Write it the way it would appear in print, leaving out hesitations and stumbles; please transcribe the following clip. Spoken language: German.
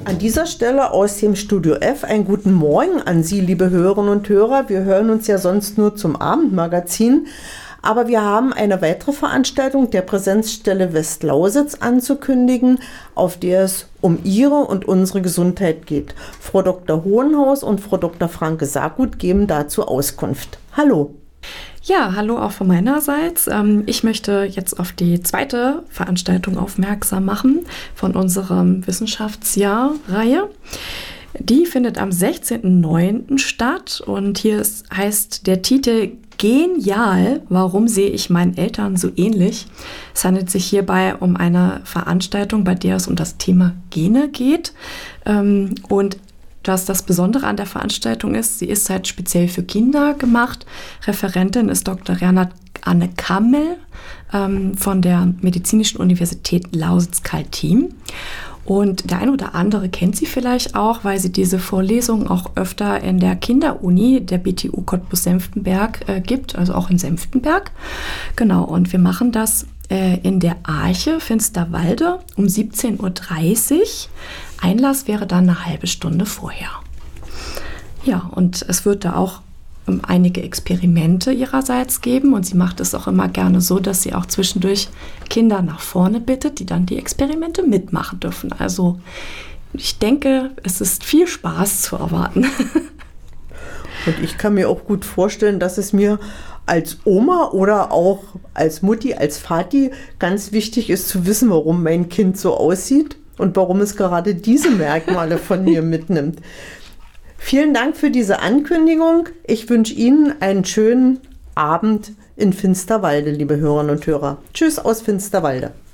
An dieser Stelle aus dem Studio F einen guten Morgen an Sie, liebe Hörerinnen und Hörer. Wir hören uns ja sonst nur zum Abendmagazin, aber wir haben eine weitere Veranstaltung der Präsenzstelle Westlausitz anzukündigen, auf der es um Ihre und unsere Gesundheit geht. Frau Dr. Hohenhaus und Frau Dr. Franke Sargut geben dazu Auskunft. Hallo. Ja, hallo auch von meinerseits. Ich möchte jetzt auf die zweite Veranstaltung aufmerksam machen von unserem Wissenschaftsjahr-Reihe. Die findet am 16.09. statt und hier heißt der Titel Genial, warum sehe ich meinen Eltern so ähnlich? Es handelt sich hierbei um eine Veranstaltung, bei der es um das Thema Gene geht und was das Besondere an der Veranstaltung ist, sie ist halt speziell für Kinder gemacht. Referentin ist Dr. Renat Anne Kammel von der Medizinischen Universität Lausitz-Kaltim. Und der eine oder andere kennt sie vielleicht auch, weil sie diese Vorlesungen auch öfter in der Kinderuni der BTU Cottbus-Senftenberg gibt, also auch in Senftenberg. Genau, und wir machen das in der Arche Finsterwalde um 17.30 Uhr. Einlass wäre dann eine halbe Stunde vorher. Ja, und es wird da auch einige Experimente ihrerseits geben und sie macht es auch immer gerne so, dass sie auch zwischendurch Kinder nach vorne bittet, die dann die Experimente mitmachen dürfen. Also ich denke, es ist viel Spaß zu erwarten. Und ich kann mir auch gut vorstellen, dass es mir als Oma oder auch als Mutti, als Vati ganz wichtig ist zu wissen, warum mein Kind so aussieht und warum es gerade diese Merkmale von mir mitnimmt. Vielen Dank für diese Ankündigung. Ich wünsche Ihnen einen schönen Abend in Finsterwalde, liebe Hörerinnen und Hörer. Tschüss aus Finsterwalde.